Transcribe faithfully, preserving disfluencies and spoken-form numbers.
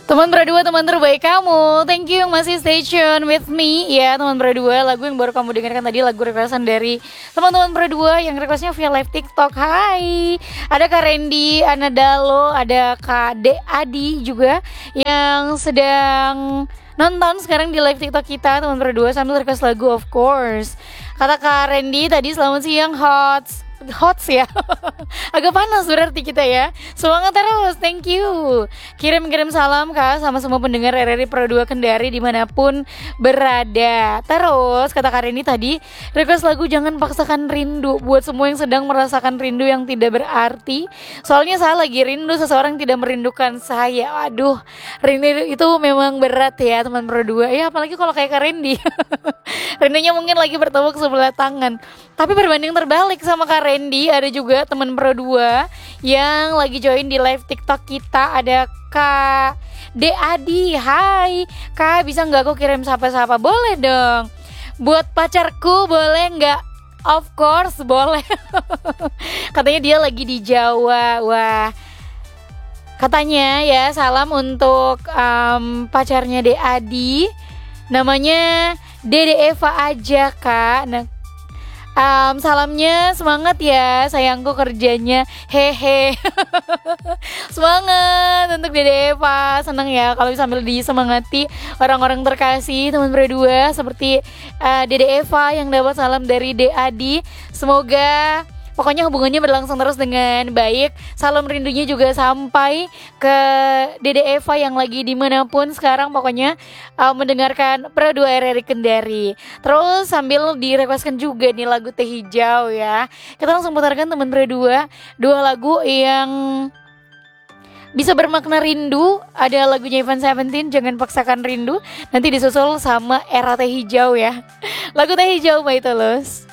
Teman berdua, teman terbaik kamu. Thank you yang masih stay tune with me. Ya teman berdua, lagu yang baru kamu dengarkan tadi lagu requestan dari teman-teman berdua yang requestnya via live TikTok. Hai, ada Kak Randy, Ana Dalo, ada Kak De Adi juga yang sedang nonton sekarang di live TikTok kita teman berdua sambil request lagu of course. Kata Kak Randy tadi, selamat siang Hots. Hot ya. Agak panas berarti kita ya. Semangat terus, thank you. Kirim-kirim salam Kak sama semua pendengar R R I Pro dua Kendari dimanapun berada. Terus kata Kak Reni tadi, request lagu Jangan Paksakan Rindu buat semua yang sedang merasakan rindu yang tidak berarti. Soalnya saya lagi rindu seseorang yang tidak merindukan saya. Aduh, rindu itu memang berat ya teman Pro dua. Ya apalagi kalau kayak Kak Randy. Rindunya mungkin lagi bertepuk sebelah tangan. Tapi berbanding terbalik sama Kak Randy, ada juga teman Pro dua yang lagi join di live TikTok kita. Ada Kak De Adi. Hai Kak, bisa gak aku kirim sapa-sapa? Boleh dong. Buat pacarku boleh gak? Of course boleh. Katanya dia lagi di Jawa. Wah, katanya ya salam untuk um, pacarnya De Adi. Namanya Dede Eva aja Kak. Nah, Um, salamnya semangat ya sayangku kerjanya, hehe. Semangat untuk Dede Eva. Senang ya kalau sambil disemangati orang-orang terkasih teman berdua seperti uh, Dede Eva yang dapat salam dari De Adi. Semoga pokoknya hubungannya berlangsung terus dengan baik. Salam rindunya juga sampai ke Dede Eva yang lagi dimanapun sekarang pokoknya uh, mendengarkan Pro dua R R I Kendari. Terus sambil direquestkan juga nih lagu Teh Hijau ya. Kita langsung putarkan teman Pro dua dua lagu yang bisa bermakna rindu. Ada lagunya Ivan Seventeen, Jangan Paksakan Rindu. Nanti disusul sama Era Teh Hijau ya. Lagu Teh Hijau by Tulus.